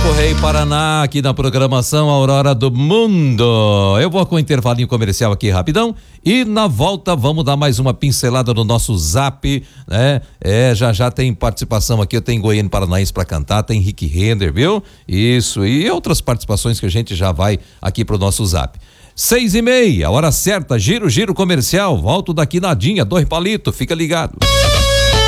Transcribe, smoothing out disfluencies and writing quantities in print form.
Correia Paraná, aqui na programação Aurora do Mundo. Eu vou com um intervalinho comercial aqui rapidão e na volta vamos dar mais uma pincelada no nosso zap, né? Já tem participação aqui, tem Goiânia Paranaense pra cantar, tem Rick Render, viu? Isso, e outras participações que a gente já vai aqui pro nosso zap. 6:30, hora certa, giro comercial, volto daqui nadinha, 2 palitos, fica ligado.